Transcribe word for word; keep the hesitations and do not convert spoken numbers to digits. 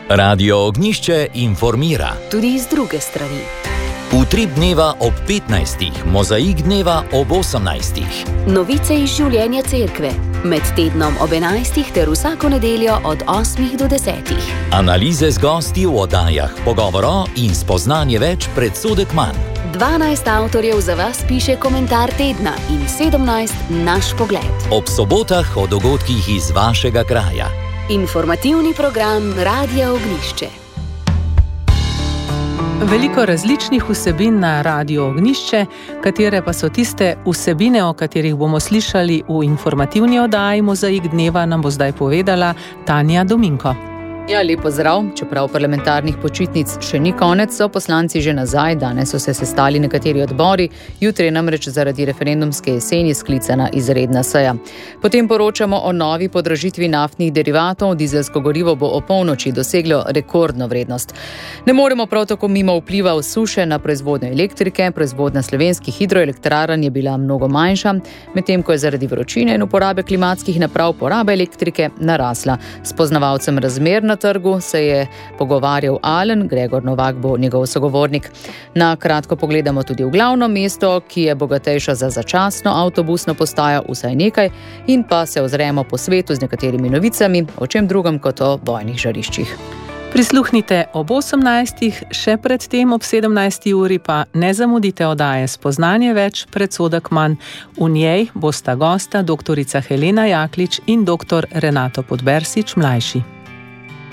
Radio Ognjišče informira. Tudi iz druge strani. Utrip dneva ob petnajstih, mozaik dneva ob osemnajstih. Novice iz življenja cerkve. Med tednom ob enajstih ter vsako nedeljo od osmih do desetih. Analize z gosti v oddajah, pogovoro in spoznanje več predsodek manj. dvanajst avtorjev za vas piše komentar tedna in sedemnajst naš pogled. Ob sobotah o dogodkih iz vašega kraja. Informativni program Radia Ognjišče. Veliko različnih vsebin na Radio Ognjišče, katere pa so tiste vsebine, o katerih bomo slišali v informativni oddaji Mozaik dneva, nam bo zdaj povedala Tanja Dominko. Ja, lep pozdrav. Čeprav parlamentarnih počitnic še ni konec, so poslanci že nazaj. Danes so se sestali nekateri odbori, jutri je namreč zaradi referendumske jeseni sklicana izredna seja. Potem poročamo o novi podražitvi naftnih derivatov. Dizelsko gorivo bo o polnoči doseglo rekordno vrednost. Ne moremo prav tako mimo vpliva suše na proizvodnjo elektrike. Proizvodnja slovenskih hidroelektrarn je bila mnogo manjša, medtem ko je zaradi vročine in uporabe klimatskih naprav poraba elektrike narasla. S poznavalcem razmer na trgu se je pogovarjal Alen, Gregor Novak bo njegov sogovornik. Na kratko pogledamo tudi v glavno mesto, ki je bogatejša za začasno avtobusno postajo vsaj nekaj, in pa se ozremo po svetu z nekaterimi novicami, o čem drugem kot o vojnih žariščih. Prisluhnite ob osemnajstih, še pred tem ob sedemnajsti uri pa ne zamudite oddaje Spoznanje več, predsodek manj. V njej bosta gosta doktorica Helena Jaklič in doktor Renato Podbersič mlajši.